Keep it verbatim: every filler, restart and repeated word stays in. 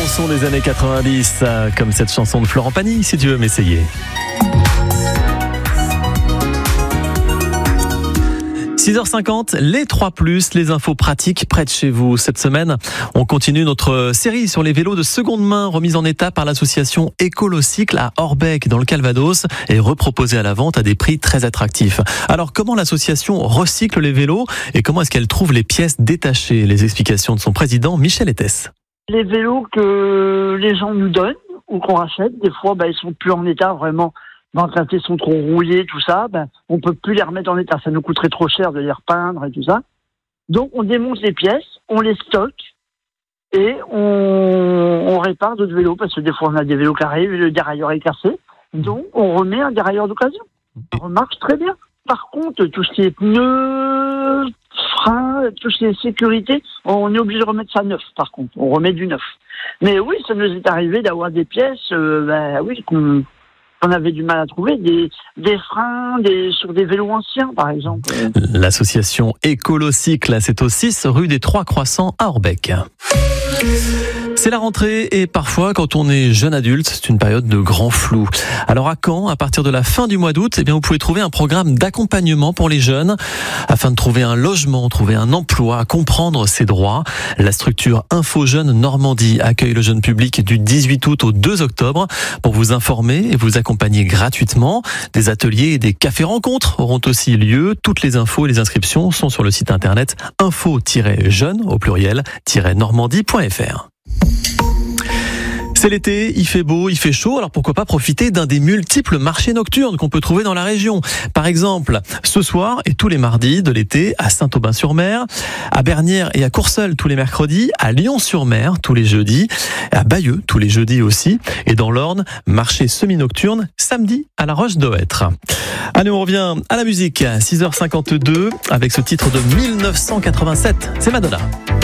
chansons des années quatre-vingt-dix, comme cette chanson de Florent Pagny, si tu veux m'essayer. six heures cinquante, les trois plus, les infos pratiques près de chez vous. Cette semaine, on continue notre série sur les vélos de seconde main remis en état par l'association Écolocycle à Orbec dans le Calvados et reproposés à la vente à des prix très attractifs. Alors, comment l'association recycle les vélos et comment est-ce qu'elle trouve les pièces détachées? Les explications de son président, Michel Ettes. Les vélos que les gens nous donnent ou qu'on rachète, des fois, bah, ils sont plus en état vraiment. Quand ils sont trop rouillés, tout ça, ben, on peut plus les remettre en état. Ça nous coûterait trop cher de les repeindre et tout ça. Donc, on démonte les pièces, on les stocke et on, on répare d'autres vélos parce que des fois, on a des vélos carrés, le dérailleur est cassé. Donc, on remet un dérailleur d'occasion. Ça marche très bien. Par contre, tout ce qui est pneus, freins, tout ce qui est sécurité, on est obligé de remettre ça neuf, par contre. On remet du neuf. Mais oui, ça nous est arrivé d'avoir des pièces, euh, ben oui, qu'on... On avait du mal à trouver des, des freins des, sur des vélos anciens, par exemple. L'association Écolocycle, c'est au six rue des Trois Croissants à Orbec. C'est la rentrée et parfois, quand on est jeune adulte, c'est une période de grand flou. Alors à Caen, à partir de la fin du mois d'août, eh bien, vous pouvez trouver un programme d'accompagnement pour les jeunes afin de trouver un logement, trouver un emploi, comprendre ses droits. La structure Info Jeunes Normandie accueille le jeune public du dix-huit août au deux octobre pour vous informer et vous accompagner gratuitement. Des ateliers et des cafés-rencontres auront aussi lieu. Toutes les infos et les inscriptions sont sur le site internet info-jeunes au pluriel normandie point f r. C'est l'été, il fait beau, il fait chaud, alors pourquoi pas profiter d'un des multiples marchés nocturnes qu'on peut trouver dans la région. Par exemple, ce soir et tous les mardis de l'été à Saint-Aubin-sur-Mer, à Bernières et à Courseulles tous les mercredis, à Lyon-sur-Mer tous les jeudis, à Bayeux tous les jeudis aussi, et dans l'Orne, marché semi-nocturne samedi à la Roche-d'Oêtre. Allez, on revient à la musique, six heures cinquante-deux, avec ce titre de mille neuf cent quatre-vingt-sept, c'est Madonna.